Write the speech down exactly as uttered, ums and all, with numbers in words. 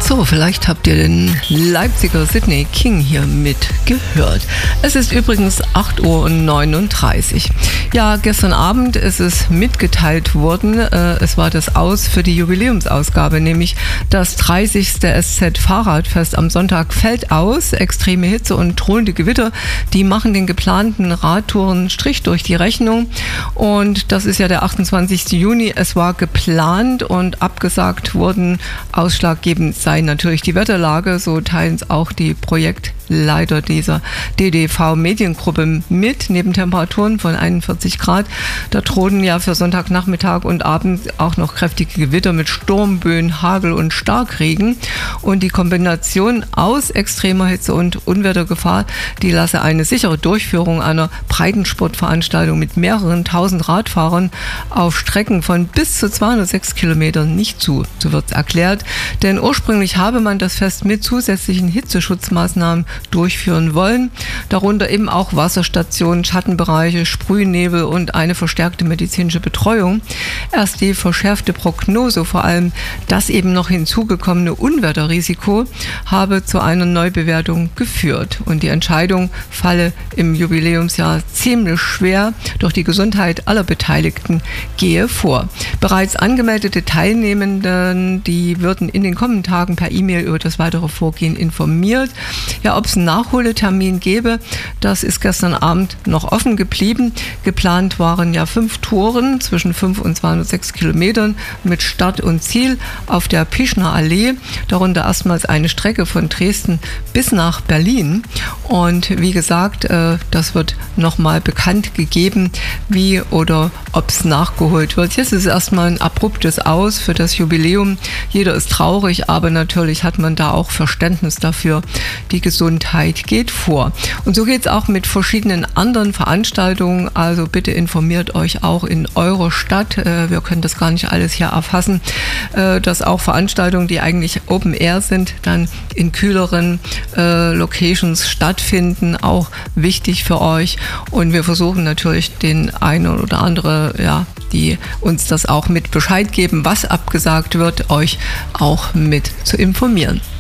So, vielleicht habt ihr den Leipziger Sydney King hier mitgehört. Es ist übrigens acht Uhr neununddreißig. Ja, gestern Abend ist es mitgeteilt worden, äh, es war das Aus für die Jubiläumsausgabe, nämlich das dreißigste S Z Fahrradfest am Sonntag fällt aus. Extreme Hitze und drohende Gewitter, die machen den geplanten Radtouren Strich durch die Rechnung. Und das ist ja der achtundzwanzigste Juni. Es war geplant und abgesagt wurden. Ausschlaggebend sei natürlich die Wetterlage, so teilen es auch die Projektleiter dieser D D V-Mediengruppe mit. Neben Temperaturen von einundvierzig Grad, da drohen ja für Sonntagnachmittag und Abend auch noch kräftige Gewitter mit Sturmböen, Hagel und Starkregen. Und die Kombination aus extremer Hitze und Unwettergefahr, die lasse eine sichere Durchführung einer Breitensportveranstaltung mit mehreren tausend Radfahrern auf Strecken von bis zu zweihundertsechs Kilometern nicht zu. So wird es erklärt. Denn ursprünglich habe man das Fest mit zusätzlichen Hitzeschutzmaßnahmen durchführen wollen. Darunter eben auch Wasserstationen, Schattenbereiche, Sprühnebel und eine verstärkte medizinische Betreuung. Erst die verschärfte Prognose, vor allem das eben noch hinzugekommene Unwetterrisiko, habe zu einer Neubewertung geführt. Und die Entscheidung falle im Jubiläumsjahr ziemlich schwer, doch die Gesundheit aller Beteiligten gehe vor. Bereits angemeldete Teilnehmenden, die würden in den kommenden Tagen per E-Mail über das weitere Vorgehen informiert. Ja, ob es einen Nachholtermin gäbe, das ist gestern Abend noch offen geblieben. Geplant waren ja fünf Touren zwischen fünf und zweihundertsechs Kilometern mit Start und Ziel auf der Pischner Allee. Darunter erstmals eine Strecke von Dresden bis nach Berlin. Und wie gesagt, äh, das wird nochmal bekannt gegeben, wie oder ob es nachgeholt wird. Jetzt ist es erstmal ein abruptes Aus für das Jubiläum. Jeder ist traurig, aber natürlich hat man da auch Verständnis dafür. Die Gesundheit geht vor. Und so geht es auch mit verschiedenen anderen Veranstaltungen. Also bitte informiert euch auch in eurer Stadt. Wir können das gar nicht alles hier erfassen, dass auch Veranstaltungen, die eigentlich Open Air sind, dann in kühleren Locations stattfinden. Auch wichtig für euch. Und wir versuchen natürlich den einen oder andere, ja, die uns das auch mit Bescheid geben, was abgesagt wird, euch auch mit zu informieren.